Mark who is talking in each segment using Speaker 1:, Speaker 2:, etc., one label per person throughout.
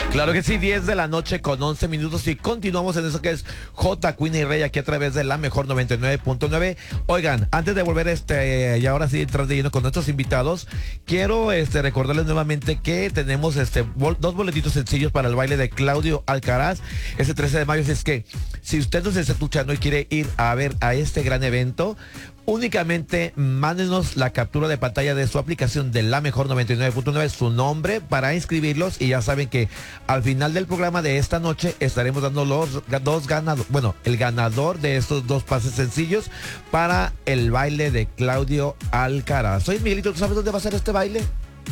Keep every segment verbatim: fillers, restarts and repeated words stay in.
Speaker 1: Claro que sí, diez de la noche con once minutos y continuamos en eso que es J. Queen y Rey aquí a través de la mejor noventa y nueve punto nueve. Oigan, antes de volver este y ahora sí entrar de lleno con nuestros invitados, quiero este recordarles nuevamente que tenemos este bol, dos boletitos sencillos para el baile de Claudio Alcaraz ese trece de mayo. Así es que si usted nos está escuchando y quiere ir a ver a este gran evento, únicamente mándenos la captura de pantalla de su aplicación de la mejor noventa y nueve punto nueve, su nombre para inscribirlos, y ya saben que al final del programa de esta noche estaremos dando los dos ganadores, bueno, el ganador de estos dos pases sencillos para el baile de Claudio Alcaraz. Soy Miguelito, ¿tú sabes dónde va a ser este baile?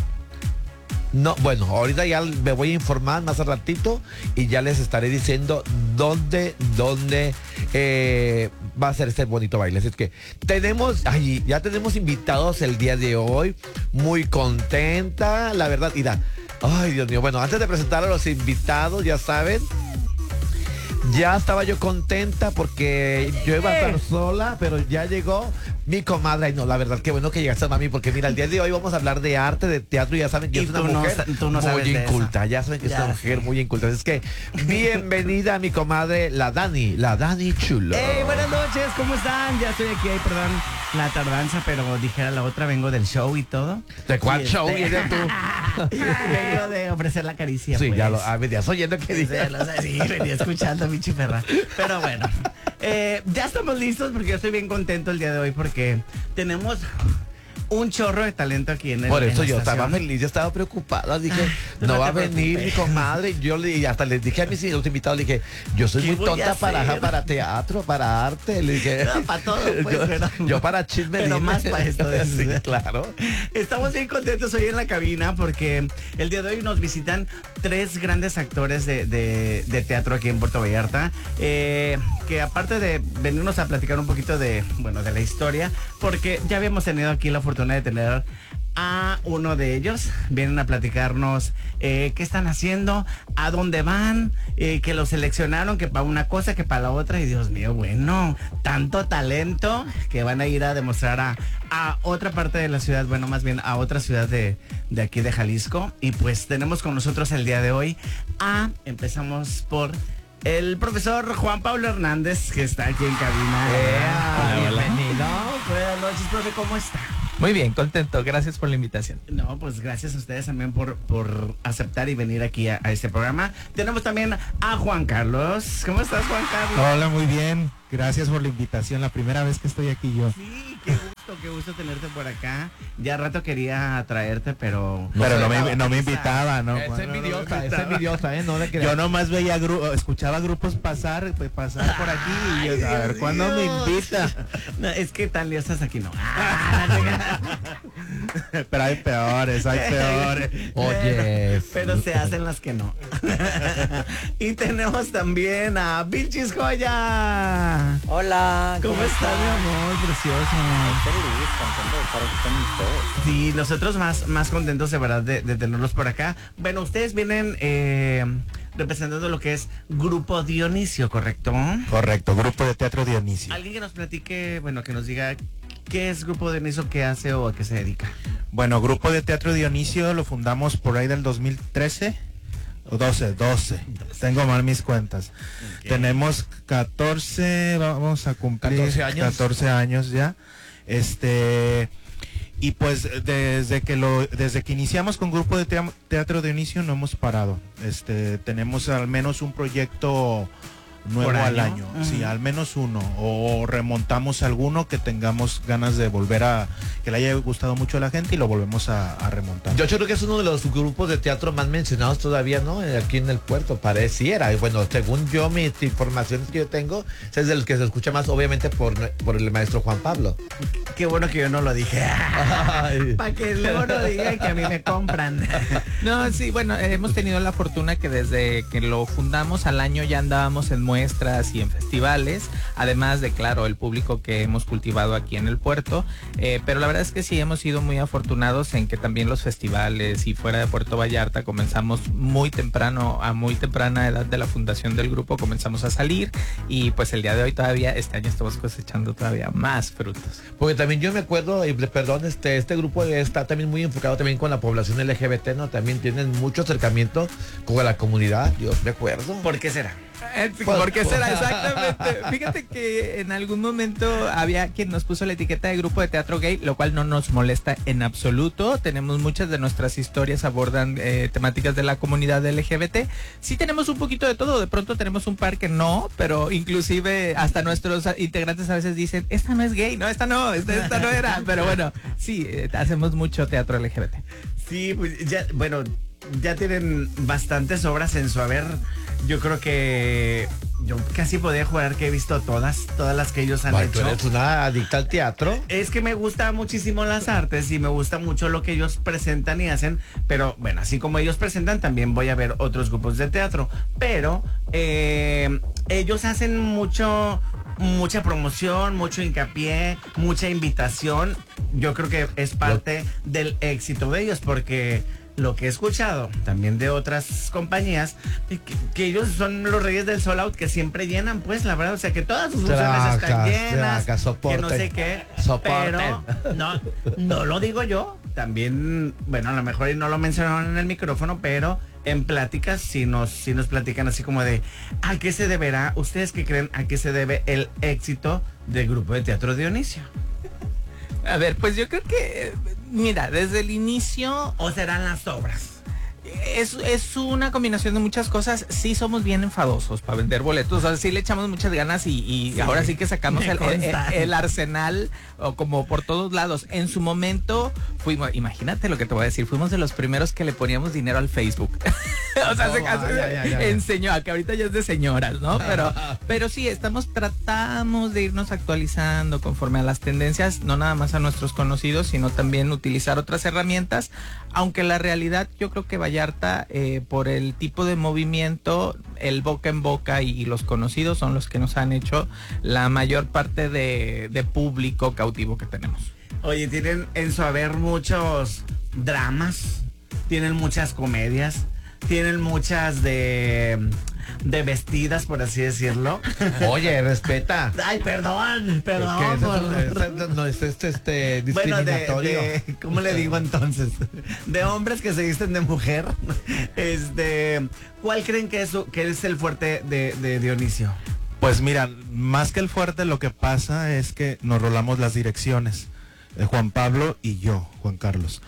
Speaker 1: No, bueno, ahorita ya me voy a informar más al ratito y ya les estaré diciendo dónde, dónde eh, va a ser este bonito baile. Así es que tenemos, ay, ya tenemos invitados el día de hoy, muy contenta, la verdad, mira, ay Dios mío, bueno, antes de presentar a los invitados, ya saben, ya estaba yo contenta porque yo iba a estar sola, pero ya llegó mi comadre. Ay, no, la verdad, qué bueno que llegaste, mami, porque mira, el día de hoy vamos a hablar de arte, de teatro, y ya saben que es una mujer
Speaker 2: no, no
Speaker 1: muy inculta, ya saben que ya. es una mujer muy inculta. Es que, bienvenida a mi comadre, la Dani, la Dani Chulo.
Speaker 2: Hey, buenas noches, ¿cómo están? Ya estoy aquí, ay, perdón la tardanza, pero dijera la otra, vengo del show y todo.
Speaker 1: ¿De cuál
Speaker 2: y
Speaker 1: show?
Speaker 2: Este...
Speaker 1: tú?
Speaker 2: Vengo de ofrecer la caricia.
Speaker 1: Sí,
Speaker 2: pues.
Speaker 1: ya lo ah, venías oyendo que dice.
Speaker 2: Sí, venía escuchando, mi chiperra. Pero bueno, eh, ya estamos listos porque yo estoy bien contento el día de hoy porque tenemos un chorro de talento aquí en el
Speaker 1: Por eso
Speaker 2: en
Speaker 1: yo
Speaker 2: estación.
Speaker 1: estaba feliz, yo estaba preocupada, dije,
Speaker 2: no,
Speaker 1: no
Speaker 2: no
Speaker 1: va a
Speaker 2: te
Speaker 1: venir mi comadre. Yo le, y hasta les dije a mis invitados, le dije, yo soy muy tonta para, para teatro, para arte. Le dije,
Speaker 2: no, para todo, pues,
Speaker 1: yo,
Speaker 2: pero,
Speaker 1: yo para chisme.
Speaker 2: Pero más para esto. De
Speaker 1: sí, claro.
Speaker 2: Estamos bien contentos hoy en la cabina porque el día de hoy nos visitan tres grandes actores de, de, de teatro aquí en Puerto Vallarta, eh, que aparte de venirnos a platicar un poquito de, bueno, de la historia, porque ya habíamos tenido aquí la fortuna de tener a uno de ellos, vienen a platicarnos eh, qué están haciendo, a dónde van, eh, que lo seleccionaron, que para una cosa, que para la otra, y Dios mío, bueno, tanto talento que van a ir a demostrar a, a otra parte de la ciudad, bueno, más bien a otra ciudad de, de aquí de Jalisco. Y pues tenemos con nosotros el día de hoy a, empezamos por el profesor Juan Pablo Hernández, que está aquí en cabina.
Speaker 1: Yeah, hola,
Speaker 2: bienvenido. Buenas noches, profe, ¿cómo está?
Speaker 3: Muy bien, contento. Gracias por la invitación.
Speaker 2: No, pues gracias a ustedes también por, por aceptar y venir aquí a, a este programa. Tenemos también a Juan Carlos. ¿Cómo estás, Juan Carlos?
Speaker 4: Hola, muy bien. Gracias por la invitación. La primera vez que estoy aquí yo.
Speaker 2: Sí, qué gusto, qué gusto tenerte por acá. Ya rato quería traerte, pero...
Speaker 4: No, pero no me, no me
Speaker 2: prisa.
Speaker 4: invitaba, ¿no?
Speaker 1: Es
Speaker 4: Juan?
Speaker 1: envidiosa,
Speaker 2: no, no,
Speaker 1: es
Speaker 2: no.
Speaker 1: envidiosa, ¿eh? No le creas.
Speaker 4: Yo nomás veía, gru escuchaba grupos pasar, pues, pasar por aquí y yo,
Speaker 2: Ay,
Speaker 4: a ver,
Speaker 2: Dios
Speaker 4: ¿cuándo me
Speaker 2: Dios.
Speaker 4: invita?
Speaker 2: No, es que tan liosas aquí no.
Speaker 4: Pero hay peores, hay peores.
Speaker 1: Oye.
Speaker 2: Pero se hacen las que no. Y tenemos también a Vilchis Joya.
Speaker 5: Hola.
Speaker 2: ¿Cómo estás, mi amor? Precioso.
Speaker 5: Feliz, contento de estar aquí con ustedes.
Speaker 2: Sí, nosotros más, más contentos de verdad de, de tenerlos por acá. Bueno, ustedes vienen eh, representando lo que es Grupo Dionisio, ¿correcto?
Speaker 4: Correcto, Grupo de Teatro Dionisio.
Speaker 2: Alguien que nos platique, bueno, que nos diga qué es Grupo Dionisio, qué hace o a qué se dedica.
Speaker 4: Bueno, Grupo de Teatro Dionisio lo fundamos por ahí del dos mil trece. doce, doce. Tengo mal mis cuentas. Okay. Tenemos catorce, vamos a cumplir
Speaker 1: catorce años.
Speaker 4: catorce años ya. Este, y pues desde que lo desde que iniciamos con Grupo de Teatro Dionisio no hemos parado. Este, tenemos al menos un proyecto nuevo
Speaker 2: ¿Por
Speaker 4: al
Speaker 2: año?
Speaker 4: año,
Speaker 2: Uh-huh.
Speaker 4: sí, al menos uno, o remontamos alguno que tengamos ganas de volver a, que le haya gustado mucho a la gente y lo volvemos a, a remontar.
Speaker 1: Yo creo que es uno de los grupos de teatro más mencionados todavía, ¿no? Aquí en el puerto, pareciera. Y bueno, según yo, mis informaciones que yo tengo, es de los que se escucha más, obviamente, por, por el maestro Juan Pablo.
Speaker 2: Qué bueno que yo no lo dije. Para que luego no digan que a mí me compran.
Speaker 3: No, sí, bueno, hemos tenido la fortuna que desde que lo fundamos al año ya andábamos en muestras muestras y en festivales, además de, claro, el público que hemos cultivado aquí en el puerto, eh, pero la verdad es que sí hemos sido muy afortunados en que también los festivales y fuera de Puerto Vallarta comenzamos muy temprano, a muy temprana edad de la fundación del grupo, comenzamos a salir y pues el día de hoy todavía, este año estamos cosechando todavía más frutos.
Speaker 1: Porque también yo me acuerdo, y perdón, este, este grupo está también muy enfocado también con la población L G B T, ¿no? También tienen mucho acercamiento con la comunidad, yo recuerdo.
Speaker 2: ¿Por qué será?
Speaker 3: Eh, ¿Por qué será? Exactamente. Fíjate que en algún momento había quien nos puso la etiqueta de grupo de teatro gay, lo cual no nos molesta en absoluto. Tenemos muchas de nuestras historias abordan eh, temáticas de la comunidad L G B T. Sí tenemos un poquito de todo, de pronto tenemos un par que no, pero inclusive hasta nuestros integrantes a veces dicen, esta no es gay, no, esta no, esta, esta no era. Pero bueno, sí, eh, hacemos mucho teatro L G B T.
Speaker 2: Sí, pues ya, bueno, ya tienen bastantes obras en su haber. Yo creo que yo casi podría jurar que he visto todas, todas las que ellos han
Speaker 1: Ay,
Speaker 2: hecho.
Speaker 1: ¿tú eres una adicta al teatro?
Speaker 2: Es que me gusta muchísimo las artes y me gusta mucho lo que ellos presentan y hacen, pero bueno, así como ellos presentan, también voy a ver otros grupos de teatro. Pero eh, ellos hacen mucho, mucha promoción, mucho hincapié, mucha invitación. Yo creo que es parte del éxito de ellos, porque lo que he escuchado también de otras compañías, que, que ellos son los reyes del sold out, que siempre llenan, pues, la verdad, o sea, que todas sus funciones
Speaker 1: Traca,
Speaker 2: están llenas,
Speaker 1: traca, soporte,
Speaker 2: que no sé qué,
Speaker 1: soporte.
Speaker 2: pero no, no lo digo yo, también, bueno, a lo mejor no lo mencionaron en el micrófono, pero en pláticas sí nos, sí nos platican así como de, ¿a qué se deberá? ¿Ustedes qué creen a qué se debe el éxito del grupo de teatro Dionisio?
Speaker 3: A ver, pues yo creo que, mira, desde el inicio...
Speaker 2: ¿O serán las obras?
Speaker 3: Es, es una combinación de muchas cosas. Sí somos bien enfadosos para vender boletos. O sea, sí le echamos muchas ganas y, y sí, ahora sí que sacamos el, el, el arsenal o como por todos lados. En su momento fuimos, imagínate lo que te voy a decir, fuimos de los primeros que le poníamos dinero al Facebook. O sea, oh, se, ah, ya, ya, ya, enseñó, que ahorita ya es de señoras, ¿no? Pero, pero sí, estamos, tratamos de irnos actualizando conforme a las tendencias, no nada más a nuestros conocidos, sino también utilizar otras herramientas, aunque la realidad yo creo que Vallarta, eh, por el tipo de movimiento, el boca en boca y, y los conocidos son los que nos han hecho la mayor parte de, de público cautivo que tenemos.
Speaker 2: Oye, tienen en su haber muchos dramas, tienen muchas comedias, tienen muchas de, de vestidas, por así decirlo.
Speaker 1: Oye, respeta.
Speaker 2: Ay, perdón, perdón.
Speaker 1: Es por... es, es, no, es este, este discriminatorio.
Speaker 2: Bueno, de, de, ¿cómo le digo entonces? De hombres que se visten de mujer. Este, ¿cuál creen que es, que es el fuerte de, de Dionisio?
Speaker 4: Pues mira, más que el fuerte, lo que pasa es que nos rolamos las direcciones. Eh, Juan Pablo y yo, Juan Carlos.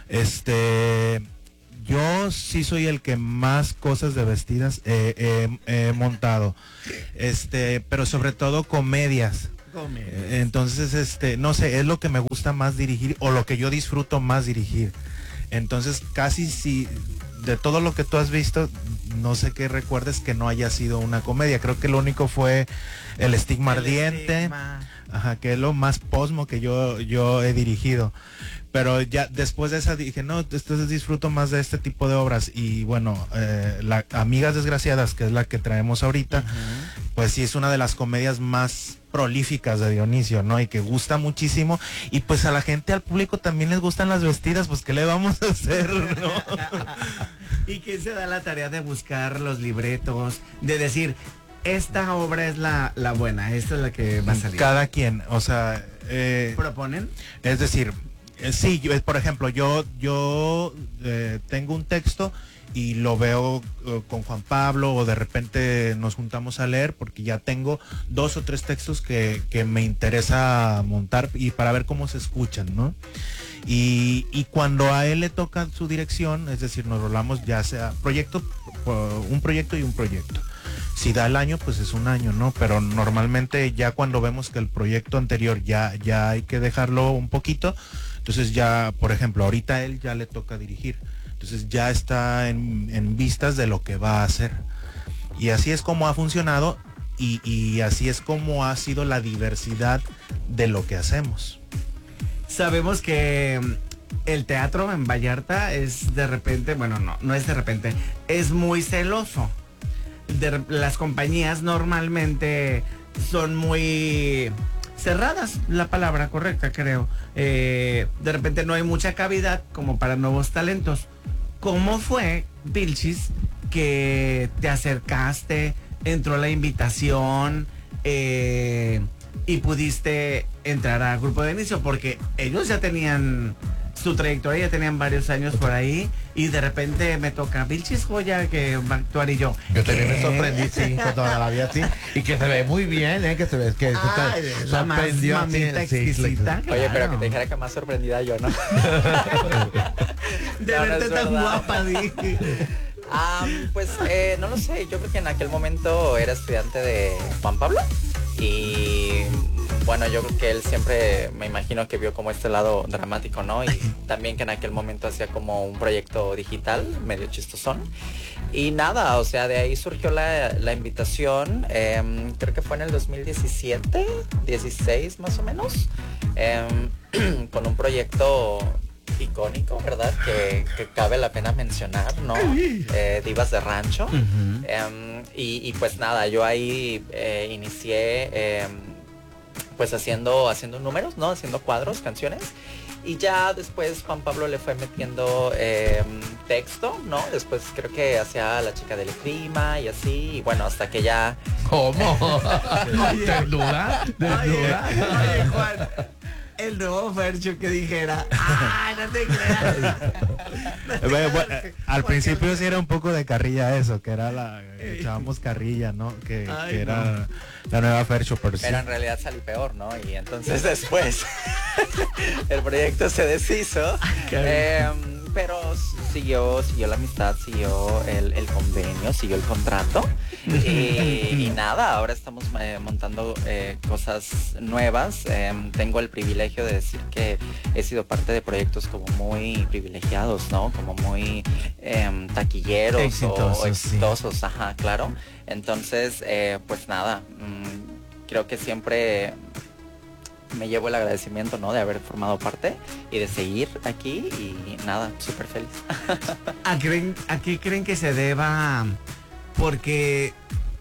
Speaker 4: Este... Yo sí soy el que más cosas de vestidas he eh, eh, eh, montado, este, pero sobre todo comedias. comedias. Entonces, este, no sé, es lo que me gusta más dirigir o lo que yo disfruto más dirigir. Entonces, casi si de todo lo que tú has visto, no sé qué recuerdes que no haya sido una comedia. Creo que lo único fue El Estigma Ardiente, estigma. Ajá, que es lo más posmo que yo, yo he dirigido. Pero ya después de esa dije, no, entonces disfruto más de este tipo de obras. Y bueno, eh, la Amigas Desgraciadas, que es la que traemos ahorita, uh-huh. Pues sí es una de las comedias más prolíficas de Dionisio, ¿no? Y que gusta muchísimo. Y pues a la gente, al público también les gustan las vestidas, pues ¿qué le vamos a hacer, no?
Speaker 2: ¿Y quién se da la tarea de buscar los libretos, de decir, esta obra es la, la buena, esta es la que va a salir?
Speaker 4: Cada quien, o sea... Eh,
Speaker 2: ¿proponen?
Speaker 4: Es decir... Sí, yo, por ejemplo, yo yo eh, tengo un texto y lo veo uh, con Juan Pablo o de repente nos juntamos a leer porque ya tengo dos o tres textos que, que me interesa montar y para ver cómo se escuchan, ¿no? Y, y cuando a él le toca su dirección, es decir, nos rolamos ya sea proyecto, un proyecto y un proyecto. Si da el año, pues es un año, ¿no? Pero normalmente ya cuando vemos que el proyecto anterior ya, ya hay que dejarlo un poquito, entonces ya, por ejemplo, ahorita él ya le toca dirigir. Entonces ya está en, en vistas de lo que va a hacer. Y así es como ha funcionado y, y así es como ha sido la diversidad de lo que hacemos.
Speaker 2: Sabemos que el teatro en Vallarta es de repente, bueno, no, no es de repente, es muy celoso. de, las compañías normalmente son muy cerradas, la palabra correcta creo. Eh, de repente no hay mucha cavidad como para nuevos talentos. ¿Cómo fue, Vilchis, que te acercaste, entró la invitación eh, y pudiste entrar al grupo de inicio? Porque ellos ya tenían su trayectoria, ya tenían varios años por ahí y de repente me toca Vilchis Joya que va a actuar y yo.
Speaker 1: Yo también
Speaker 2: ¿qué?
Speaker 1: me sorprendí, sí, con toda la vida así. Y que se ve muy bien, ¿eh? Que se ve, que
Speaker 2: Ay,
Speaker 1: se
Speaker 2: la más
Speaker 1: sorprendió.
Speaker 2: mamita
Speaker 1: sí, sí,
Speaker 2: exquisita.
Speaker 5: Oye, pero
Speaker 2: claro.
Speaker 5: que te dijera que más sorprendida yo, ¿no?
Speaker 2: De
Speaker 5: No, no
Speaker 2: verte
Speaker 5: es
Speaker 2: tan
Speaker 5: verdad.
Speaker 2: guapa, dije.
Speaker 5: Ah, pues eh, no lo sé, yo creo que en aquel momento era estudiante de Juan Pablo y bueno, yo creo que él siempre me imagino que vio como este lado dramático, ¿no? Y también que en aquel momento hacía como un proyecto digital medio chistosón. Y nada, o sea, de ahí surgió la, la invitación, eh, creo que fue en el dos mil diecisiete, dieciséis más o menos, eh, con un proyecto icónico, ¿verdad? Que, que cabe la pena mencionar, ¿no? Eh, Divas de Rancho.
Speaker 2: Uh-huh.
Speaker 5: Eh, y, y pues nada, yo ahí eh, inicié eh, pues haciendo, haciendo números, ¿no? Haciendo cuadros, canciones. Y ya después Juan Pablo le fue metiendo eh, texto, ¿no? Después creo que hacía La Chica del Clima y así. Y bueno, hasta que ya...
Speaker 1: ¿Cómo? ¿Desnuda? ¿Desnuda?
Speaker 2: Oye, oye, Juan, el nuevo Fercho que dijera, ¡ah, no te creas!
Speaker 4: Bueno, bueno, al principio sí era un poco de carrilla eso, que era la, echábamos carrilla, ¿no? Que,
Speaker 2: Ay,
Speaker 4: que era
Speaker 2: no.
Speaker 4: la nueva Fercho, pero sí.
Speaker 5: Pero en realidad salí peor, ¿no? Y entonces después el proyecto se deshizo. Eh, pero siguió, siguió la amistad, siguió el, el convenio, siguió el contrato. Y, y nada, ahora estamos eh, montando eh, cosas nuevas. Eh, tengo el privilegio de decir que he sido parte de proyectos como muy privilegiados, ¿no? Como muy eh, taquilleros
Speaker 2: Exitosos,
Speaker 5: o
Speaker 2: sí.
Speaker 5: exitosos, ajá, claro. Entonces, eh, pues nada, mmm, creo que siempre me llevo el agradecimiento, ¿no? De haber formado parte y de seguir aquí y nada, súper feliz.
Speaker 2: ¿A, creen, ¿A qué creen que se deba? Porque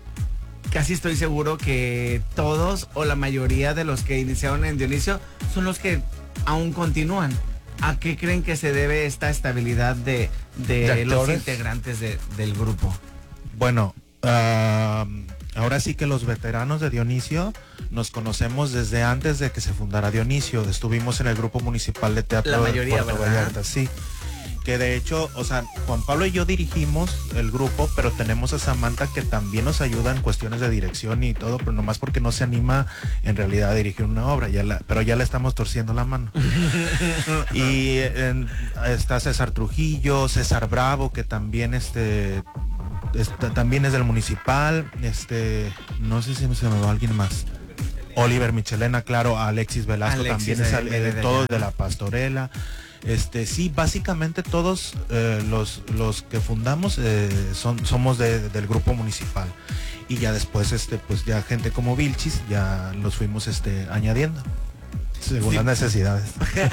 Speaker 2: casi estoy seguro que todos o la mayoría de los que iniciaron en Dionisio son los que aún continúan. ¿A qué creen que se debe esta estabilidad de, de,
Speaker 1: ¿De
Speaker 2: los
Speaker 1: actores?
Speaker 2: integrantes de, del grupo?
Speaker 4: Bueno, ah, ahora sí que los veteranos de Dionisio nos conocemos desde antes de que se fundara Dionisio. Estuvimos en el grupo municipal de teatro
Speaker 2: La mayoría,
Speaker 4: de Puerto
Speaker 2: ¿verdad?
Speaker 4: Vallarta, sí. Que de hecho, o sea, Juan Pablo y yo dirigimos el grupo, pero tenemos a Samantha que también nos ayuda en cuestiones de dirección y todo, pero nomás porque no se anima en realidad a dirigir una obra, ya la, pero ya le estamos torciendo la mano. Y en- está César Trujillo, César Bravo, que también este, está- también es del municipal, este, no sé si se me va alguien más. Oliver Michelena, claro, Alexis Velasco
Speaker 2: Alexis,
Speaker 4: también es
Speaker 2: eh,
Speaker 4: al-
Speaker 2: de-
Speaker 4: de,
Speaker 2: de
Speaker 4: todos
Speaker 2: allá.
Speaker 4: de la Pastorela. Este, sí, básicamente todos eh, los, los que fundamos eh, son, somos de- del grupo municipal. Y ya después, este, pues ya gente como Vilchis, ya los fuimos este, añadiendo, según
Speaker 2: Sí.
Speaker 4: las necesidades.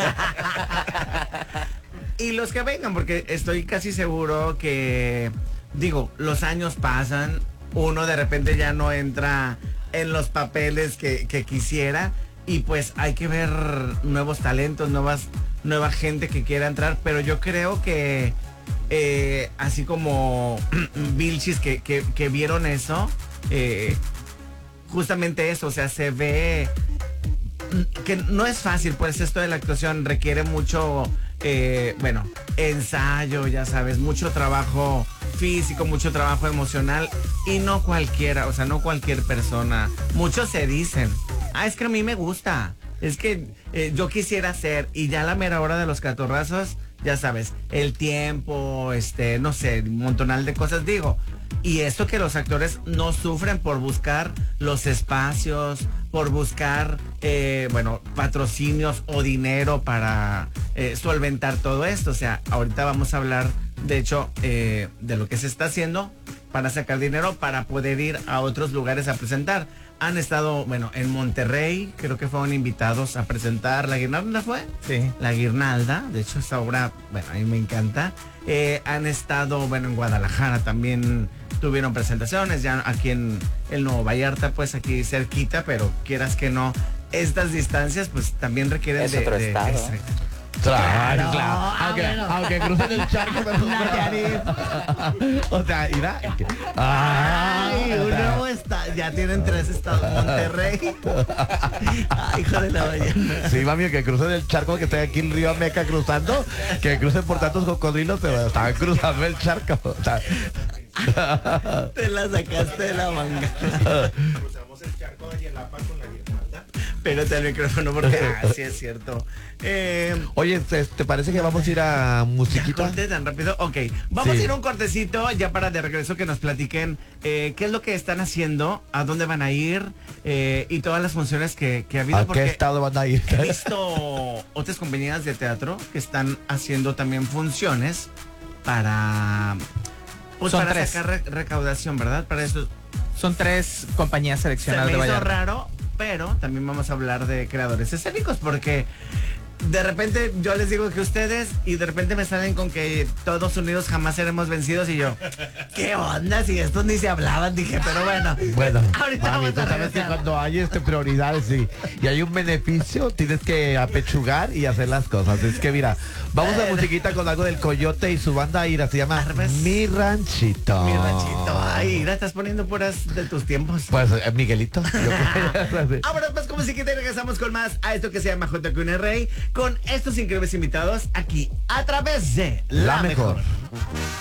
Speaker 2: Y los que vengan, porque estoy casi seguro que, digo, los años pasan, uno de repente ya no entra en los papeles que, que quisiera y pues hay que ver nuevos talentos, nuevas, nueva gente que quiera entrar, pero yo creo que eh, así como Vilchis que, que, que vieron eso, eh, justamente eso, o sea, se ve que no es fácil, pues esto de la actuación requiere mucho, eh, bueno, ensayo, ya sabes, mucho trabajo físico, mucho trabajo emocional y no cualquiera, o sea, no cualquier persona. Muchos se dicen, ah, es que a mí me gusta, es que eh, yo quisiera hacer y ya a la mera hora de los catorrazos, ya sabes, el tiempo, este, no sé, un montonal de cosas, digo. Y esto que los actores no sufren por buscar los espacios, por buscar, eh, bueno, patrocinios o dinero para eh, solventar todo esto. O sea, ahorita vamos a hablar, de hecho, eh, de lo que se está haciendo para sacar dinero para poder ir a otros lugares a presentar. Han estado, bueno, en Monterrey, creo que fueron invitados a presentar La Guirnalda, ¿fue?
Speaker 3: Sí.
Speaker 2: La Guirnalda, de hecho esta obra, bueno, a mí me encanta. Eh, han estado, bueno, en Guadalajara también tuvieron presentaciones ya aquí en el Nuevo Vallarta, pues aquí cerquita, pero quieras que no, estas distancias pues también requieren
Speaker 5: Es
Speaker 2: de...
Speaker 5: otro
Speaker 2: de-
Speaker 5: estado.
Speaker 2: exacto.
Speaker 1: Claro,
Speaker 2: No,
Speaker 1: claro.
Speaker 2: ah,
Speaker 1: Aunque,
Speaker 2: bueno.
Speaker 1: aunque crucen el charco, pero O sea, mira.
Speaker 2: Ay, un
Speaker 1: Ah,
Speaker 2: nuevo estado. Ya tienen tres estados. Monterrey. Ay, hijo de la ballena.
Speaker 1: sí, mami, que crucen el charco, que esté aquí el río Ameca cruzando, que crucen por tantos cocodrilos, pero estaban cruzando el charco. O sea,
Speaker 2: Te la sacaste de la manga.
Speaker 4: Cruzamos el charco de Yelapa con la guirnalda.
Speaker 2: Pégate al micrófono porque ah, sí es cierto. Eh,
Speaker 1: oye, ¿te, te parece que vamos a ir a
Speaker 2: ¿Ya
Speaker 1: musiquita?
Speaker 2: corté tan rápido? Ok, vamos
Speaker 1: Sí.
Speaker 2: a ir a un cortecito ya para de regreso que nos platiquen eh, qué es lo que están haciendo, a dónde van a ir eh, y todas las funciones que, que ha habido.
Speaker 1: ¿A qué
Speaker 2: porque
Speaker 1: estado van a ir?
Speaker 2: he visto otras compañías de teatro que están haciendo también funciones para, pues,
Speaker 3: Son
Speaker 2: para
Speaker 3: tres.
Speaker 2: sacar re- recaudación, ¿verdad? Para eso
Speaker 3: Son tres compañías
Speaker 2: se me
Speaker 3: seleccionadas de
Speaker 2: hizo
Speaker 3: Vallarta.
Speaker 2: raro, pero también vamos a hablar de creadores escénicos porque de repente yo les digo que ustedes y de repente me salen con que todos unidos jamás seremos vencidos y yo, ¿qué onda? Si estos ni se hablaban, dije, pero bueno.
Speaker 1: Bueno,
Speaker 2: Ahorita
Speaker 1: mami,
Speaker 2: vamos
Speaker 1: tú
Speaker 2: a
Speaker 1: sabes que
Speaker 2: regresar.
Speaker 1: cuando hay este prioridades y, y hay un beneficio, tienes que apechugar y hacer las cosas. Es que mira, vamos a musiquita con algo del Coyote y su banda Ira, se llama
Speaker 2: Armas.
Speaker 1: Mi Ranchito.
Speaker 2: Mi ranchito. Ay, mira, estás poniendo puras de tus tiempos.
Speaker 1: Pues eh, Miguelito. Yo-
Speaker 2: Ahora pues como si que te regresamos con más a esto que se llama J Q N Rey con estos increíbles invitados aquí a través de
Speaker 1: La mejor.